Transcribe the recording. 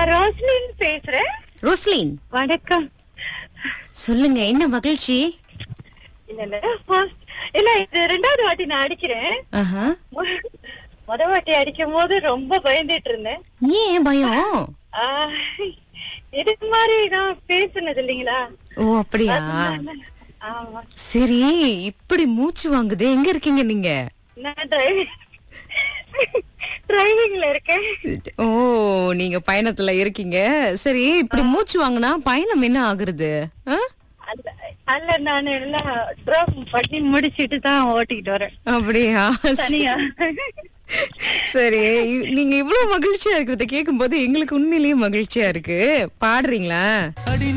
நான் ரோஸ்லின் பேசுறேன். ரோஸ்லின், வணக்கம். சொல்லுங்க, என்ன மகிழ்ச்சி? இல்ல இது 2வது வாட்டி நான் அடிக்கிறேன். ஆஹா. முத வாட்டி அடிக்கும் போது ரொம்ப பயந்துட்டு இருந்தேன். ஏன் பயம்? இது மாதிரி நான் பேசுனது இல்லைங்களா? ஓ, அப்படியா? ஆமா. சரி, இப்படி மூச்சு வாங்குது. எங்க இருக்கீங்க நீங்க? நான் டிரைவிங்ல இருக்கேன். ஓ, நீங்க பயணத்துல இருக்கீங்க. சரி, இப்படி மூச்சு வாங்குனா பயணம் என்ன ஆகுறது? அல்ல, நான் எல்லாம் டிராப் பண்ணி முடிச்சிட்டு தான் ஓட்டிக்கிட்டு வரேன். அப்படியா? தனியா. சரி, நீங்க இவ்வளவு மகிழ்ச்சியா இருக்கிறத கேட்கும் போது எங்களுக்கு உண்மையிலேயே மகிழ்ச்சியா இருக்கு. பாடுறீங்களா?